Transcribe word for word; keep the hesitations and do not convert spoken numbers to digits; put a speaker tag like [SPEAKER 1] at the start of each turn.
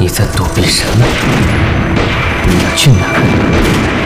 [SPEAKER 1] 你在躲避什么？去哪儿？